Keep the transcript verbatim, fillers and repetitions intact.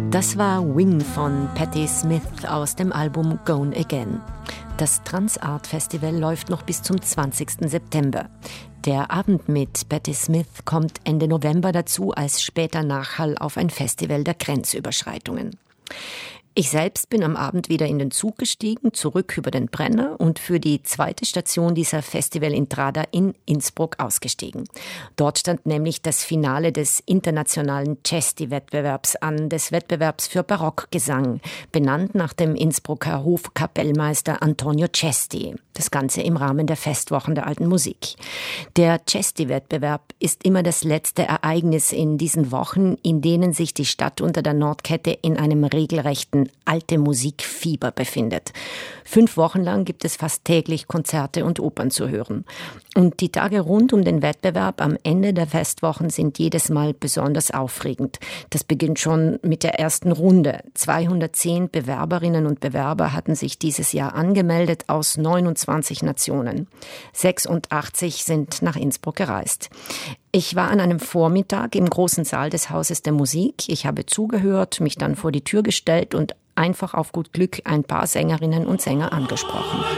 Das war Wing von Patti Smith aus dem Album Gone Again. Das Transart Festival läuft noch bis zum zwanzigsten September. Der Abend mit Patti Smith kommt Ende November dazu als später Nachhall auf ein Festival der Grenzüberschreitungen. Ich selbst bin am Abend wieder in den Zug gestiegen, zurück über den Brenner und für die zweite Station dieser Festivalentrada in Innsbruck ausgestiegen. Dort stand nämlich das Finale des internationalen Cesti-Wettbewerbs an, des Wettbewerbs für Barockgesang, benannt nach dem Innsbrucker Hofkapellmeister Antonio Cesti. Das Ganze im Rahmen der Festwochen der alten Musik. Der Cesti-Wettbewerb ist immer das letzte Ereignis in diesen Wochen, in denen sich die Stadt unter der Nordkette in einem regelrechten alte Musikfieber befindet. Fünf Wochen lang gibt es fast täglich Konzerte und Opern zu hören. Und die Tage rund um den Wettbewerb am Ende der Festwochen sind jedes Mal besonders aufregend. Das beginnt schon mit der ersten Runde. zweihundertzehn Bewerberinnen und Bewerber hatten sich dieses Jahr angemeldet aus neunundzwanzig Nationen. sechsundachtzig sind nach Innsbruck gereist. Ich war an einem Vormittag im großen Saal des Hauses der Musik. Ich habe zugehört, mich dann vor die Tür gestellt und einfach auf gut Glück ein paar Sängerinnen und Sänger angesprochen.